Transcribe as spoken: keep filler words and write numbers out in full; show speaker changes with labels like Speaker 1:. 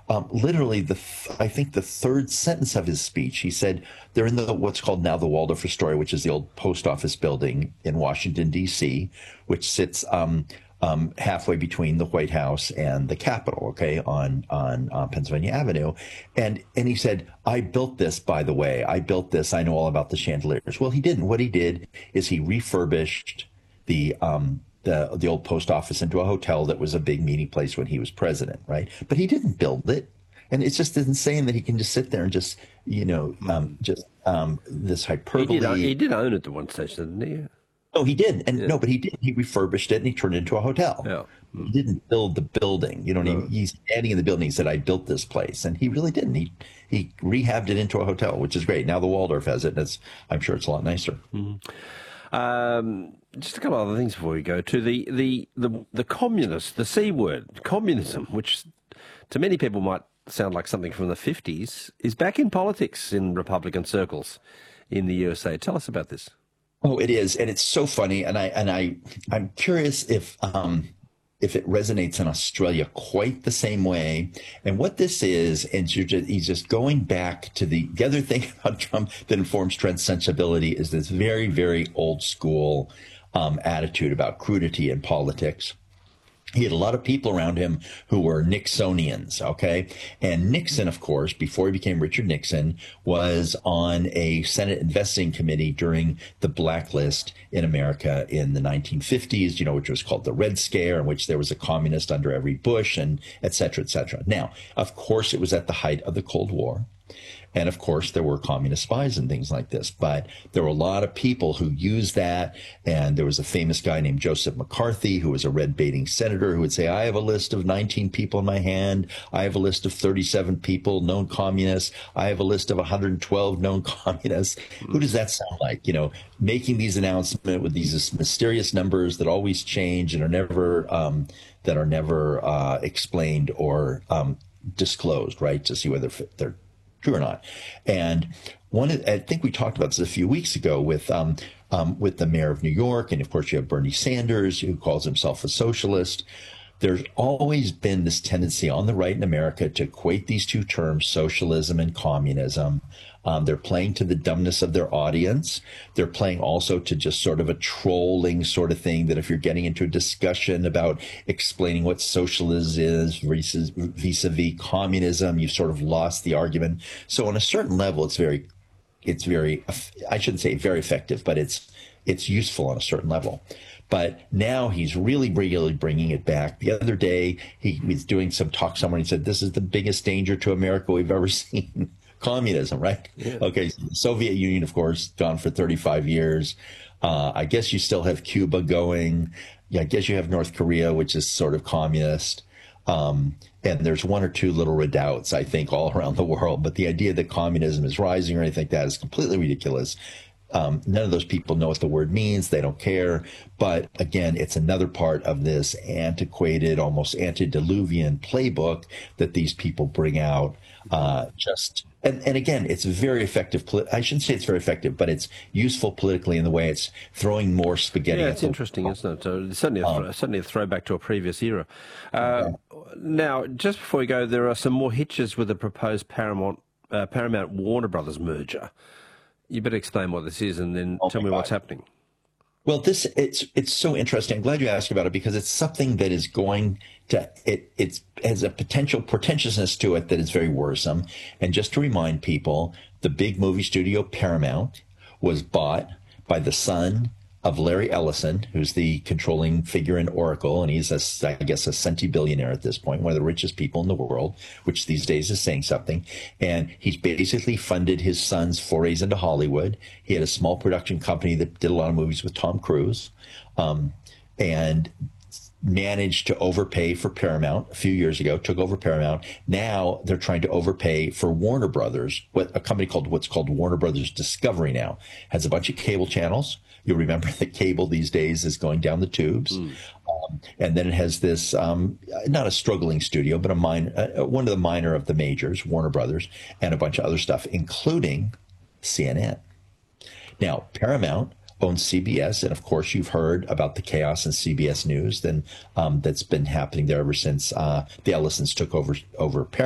Speaker 1: um, literally the th- I think the third sentence of his speech, he said they're in the what's called now the Waldorf Astoria, which is the old post office building in Washington D C, which sits um, um, halfway between the White House and the Capitol, okay, on on uh, Pennsylvania Avenue, and and he said, "I built this, by the way. I built this. I know all about the chandeliers." Well, he didn't. What he did is he refurbished the um, the the old post office into a hotel that was a big meeting place when he was president, right? But he didn't build it, and it's just insane that he can just sit there and just you know um, just um, this
Speaker 2: He did,
Speaker 1: hyperbole.
Speaker 2: he did own it at one stage, didn't he?
Speaker 1: Oh, he did, and
Speaker 2: Yeah.
Speaker 1: no, but he did. He refurbished it and he turned it into a hotel.
Speaker 2: Yeah.
Speaker 1: He didn't build the building. You know what I mean? He's standing in the building. He said, "I built this place," and he really didn't. He he rehabbed it into a hotel, which is great. Now the Waldorf has it, and it's I'm sure it's a lot nicer.
Speaker 2: Um, just a couple of other things before we go to the the the, the communist, the C word, communism, which to many people might sound like something from the fifties, is back in politics in Republican circles in the U S A. Tell us about this.
Speaker 1: Oh, it is, and it's so funny, and I and I I'm curious if um if it resonates in Australia quite the same way. And what this is, and you're just, he's just going back to the the other thing about Trump that informs Trent's sensibility is this very very old school um, attitude about crudity in politics. He had a lot of people around him who were Nixonians, okay? And Nixon, of course, before he became Richard Nixon, was on a Senate investing committee during the blacklist in America in the nineteen fifties, you know, which was called the Red Scare, in which there was a communist under every Bush, and et cetera, et cetera. Now, of course, it was at the height of the Cold War. And of course, there were communist spies and things like this. But there were a lot of people who used that. And there was a famous guy named Joseph McCarthy, who was a red baiting senator, who would say, "I have a list of nineteen people in my hand. I have a list of thirty-seven people, known communists. I have a list of one hundred twelve known communists." Who does that sound like? You know, making these announcements with these mysterious numbers that always change and are never um, that are never uh, explained or um, disclosed, right? To see whether they're true or not. And one, I think we talked about this a few weeks ago with um, um, with the mayor of New York, and of course you have Bernie Sanders, who calls himself a socialist. There's always been this tendency on the right in America to equate these two terms, socialism and communism. Um, they're playing to the dumbness of their audience. They're playing also to just sort of a trolling sort of thing that if you're getting into a discussion about explaining what socialism is vis- vis-a-vis communism, you've sort of lost the argument. So on a certain level, it's very, it's very, I shouldn't say very effective, but it's, it's useful on a certain level. But now he's really, really bringing it back. The other day, he was doing some talk somewhere and he said, "This is the biggest danger to America we've ever seen." Communism, right? Yeah. Okay, so the Soviet Union, of course, gone for thirty-five years. Uh, I guess you still have Cuba going. Yeah, I guess you have North Korea, which is sort of communist. Um, and there's one or two little redoubts, I think, all around the world. But the idea that communism is rising or anything like that is completely ridiculous. Um, none of those people know what the word means. They don't care. But again, it's another part of this antiquated, almost antediluvian playbook that these people bring out. Uh, just and, and again, it's very effective. I shouldn't say it's very effective, but it's useful politically in the way it's throwing more spaghetti.
Speaker 2: Yeah, it's interesting, isn't it? So it's certainly, a th- um, certainly a throwback to a previous era. Uh, okay. Now, just before we go, there are some more hitches with the proposed Paramount uh, Paramount Warner Brothers merger. You better explain what this is, and then oh tell me God. what's happening.
Speaker 1: Well, this it's it's so interesting. I'm glad you asked about it because it's something that is going to it it's has a potential portentousness to it that is very worrisome. And just to remind people, the big movie studio Paramount was bought by the son of Larry Ellison, who's the controlling figure in Oracle, and he's, a, I guess, a centibillionaire at this point, one of the richest people in the world, which these days is saying something. And he's basically funded his son's forays into Hollywood. He had a small production company that did a lot of movies with Tom Cruise, um, and managed to overpay for Paramount a few years ago, took over Paramount. Now they're trying to overpay for Warner Brothers, what a company called what's called Warner Brothers Discovery now. Has a bunch of cable channels. You'll remember that cable these days is going down the tubes. Mm. Um, and then it has this, um, not a struggling studio, but a minor, uh, one of the minor of the majors, Warner Brothers, and a bunch of other stuff, including C N N. Now, Paramount owns C B S, and of course you've heard about the chaos in C B S News then um, that's been happening there ever since uh, the Ellisons took over over Paramount.